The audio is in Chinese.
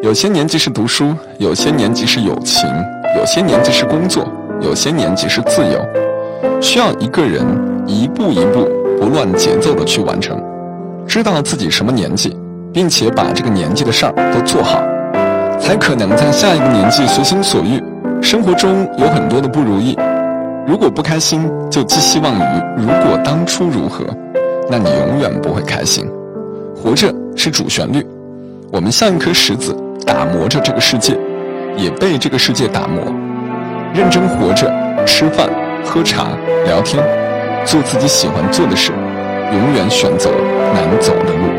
有些年纪是读书，有些年纪是友情，有些年纪是工作，有些年纪是自由。需要一个人一步一步不乱节奏的去完成，知道自己什么年纪，并且把这个年纪的事儿都做好，才可能在下一个年纪随心所欲。生活中有很多的不如意，如果不开心，就寄希望于如果当初如何，那你永远不会开心。活着是主旋律，我们像一颗石子，打磨着这个世界，也被这个世界打磨。认真活着，吃饭、喝茶、聊天，做自己喜欢做的事，永远选择难走的路。